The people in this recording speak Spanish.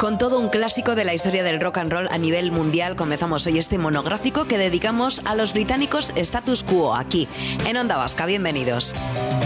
Con todo un clásico de la historia del rock and roll a nivel mundial, comenzamos hoy este monográfico que dedicamos a los británicos Status Quo aquí, en Onda Vasca. Bienvenidos.